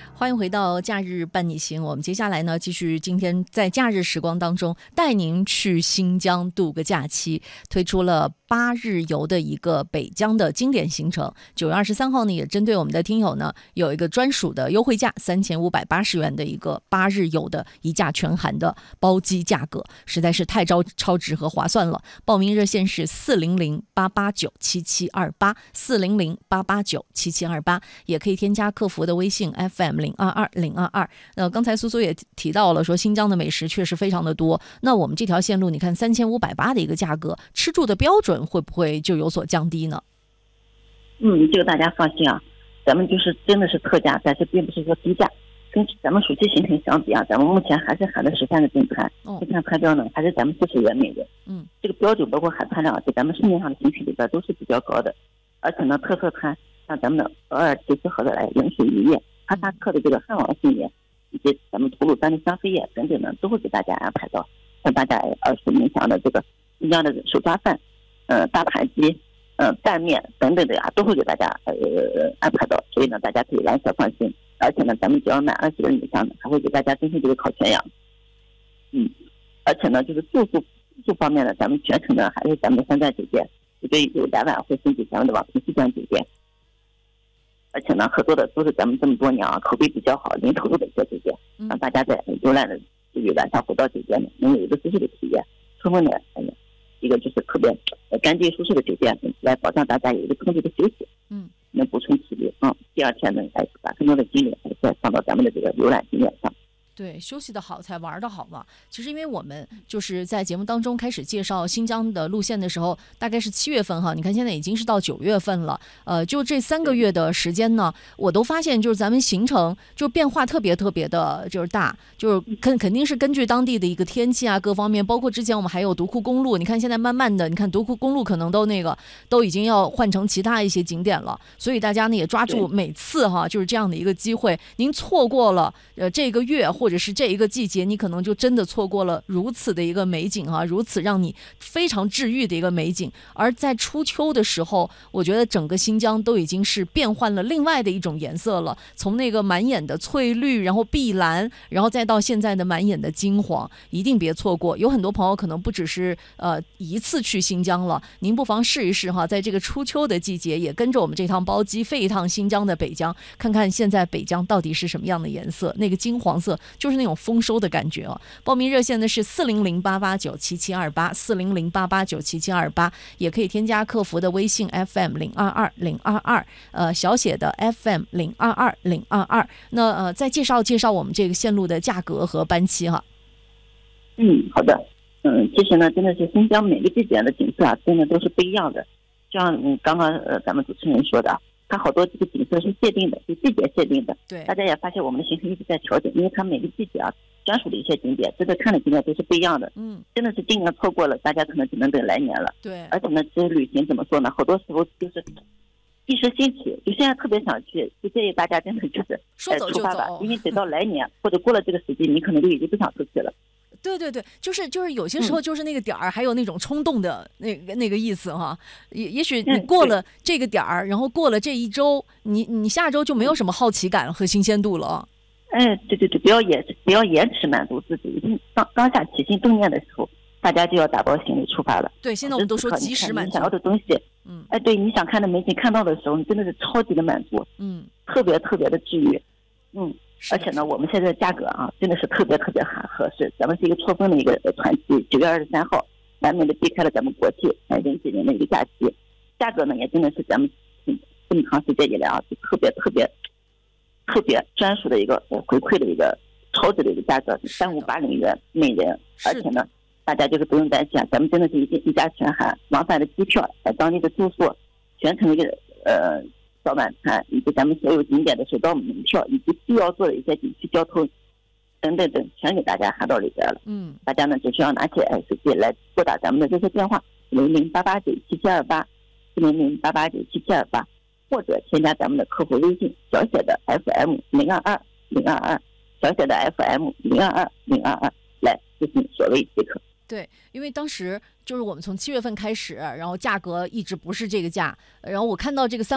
欢迎回到假日伴你行。我们接下来呢，继续今天在假日时光当中带您去新疆度个假期，推出了8日游的一个北疆的经典行程。9月23号呢，也针对我们的听友呢，有一个专属的优惠价，3580元的一个8日游的一价全含的包机价格，实在是太超值和划算了。报名热线是400-889-7728，400-889-7728，也可以添加客服的微信 FM022022。刚才苏苏也提到了，说新疆的美食确实非常的多。那我们这条线路，你看3580的一个价格，吃住的标准会不会就有所降低呢？ 这个大家放心啊，咱们就是真的是特价，但是并不是说低价。跟咱们暑期行程相比啊，咱们目前还是含了13个订餐，订餐开标呢还是咱们40元每人。这个标准包括含餐量，在咱们市面上的行程里边都是比较高的。而且呢，特色餐像咱们的额尔齐斯河的冷水鱼叶、哈萨克的这个汉王杏叶，以及咱们吐鲁番的香飞叶等等呢，都会给大家安排到。像大家耳熟能详的这个新疆的手抓饭、大盘鸡、拌面等等的呀，都会给大家安排到。所以呢，大家可以完全放心。而且呢，咱们只要满20个人以上呢，还会给大家进行这个烤全羊。而且呢，就是住宿方面呢，咱们全程呢还是咱们的3站酒店，绝对有2晚会升级咱们的网评4站酒店。而且呢，合作的都是咱们这么多年啊，口碑比较好、零投入的一些酒店，让大家在游览的这个晚上回到酒店呢，能有一个舒适的体验，充分的一个就是特别干净舒适的酒店，来保障大家有一个充足的休息。能补充体力第二天呢，把更多的精力再放到咱们的这个游览景点上。 对，休息的好才玩的好嘛。其实因为我们就是在节目当中开始介绍新疆的路线的时候，大概是7月份哈，你看现在已经是到9月份了，就这3个月的时间呢，我都发现就是咱们行程就变化特别的就是大，就是肯定是根据当地的一个天气啊各方面，包括之前我们还有独库公路，你看现在慢慢的，你看独库公路可能都已经要换成其他一些景点了，所以大家呢也抓住每次哈就是这样的一个机会，您错过了这个月或者是这一个季节，你可能就真的错过了如此的一个美景啊，如此让你非常治愈的一个美景。而在初秋的时候，我觉得整个新疆都已经是变换了另外的一种颜色了，从那个满眼的翠绿，然后碧蓝，然后再到现在的满眼的金黄，一定别错过。有很多朋友可能不只是一次去新疆了，您不妨试一试哈，在这个初秋的季节，也跟着我们这趟包机飞一趟新疆的北疆，看看现在北疆到底是什么样的颜色，那个金黄色就是那种丰收的感觉哦。报名热线呢是400-889-7728，400-889-7728，也可以添加客服的微信 FM022022，小写的 FM022022。那再介绍我们这个线路的价格和班期哈。 好的。其实呢，真的是新疆每个季节的景色啊，真的都是不一样的。像刚刚咱们主持人说的，它好多这个景色是限定的，是季节限定的。 对， 大家也发现我们的行程一直在调整，因为它每个季节啊专属的一些景点，值得看的景点都是不一样的。真的是今年错过了，大家可能只能等来年了。 对， 而且呢，其实旅行怎么说呢？好多时候就是一时兴起，就现在特别想去，就建议大家真的就是说走就走出发吧，因为等到来年或者过了这个时机，你可能就已经不想出去了。 对，就是有些时候就是那个点儿，还有那种冲动的那个意思哈。也许你过了这个点儿，然后过了这一周，你下周就没有什么好奇感和新鲜度了。 对，不要延迟满足自己，已经当下起心动念的时候，大家就要打包行李出发了。 对，现在我们都说及时满足， 你想要的东西，对，你想看的美景看到的时候，你真的是超级的满足，特别的治愈，而且呢，我们现在的价格啊，真的是特别合适。咱们是一个错峰的一个团期，9月23号，完美的避开了咱们国庆人几年的一个假期，价格呢也真的是咱们这么长时间以来啊，就特别专属的一个回馈的一个超值的一个价格，3580元每人。而且呢，大家就是不用担心啊，咱们真的是一家全含，往返的机票、当地的住宿、全程的一个早晚餐，以及咱们所有景点的首道门票，以及必要做的一些景区交通等，全给大家含到里边了。大家呢只需要拿起手机来拨打咱们的热线电话00889772840088977284，或者添加咱们的客服微信小写的 FM022022，小写的 FM022022来咨询所谓即可。 对，因为当时就是我们从7月份开始，然后价格一直不是这个价，然后我看到这个